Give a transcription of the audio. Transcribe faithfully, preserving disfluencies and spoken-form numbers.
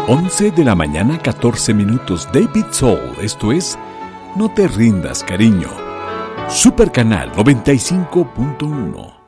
once de la mañana, catorce minutos. David Soul, esto es No te rindas, cariño. Super Canal noventa y cinco punto uno.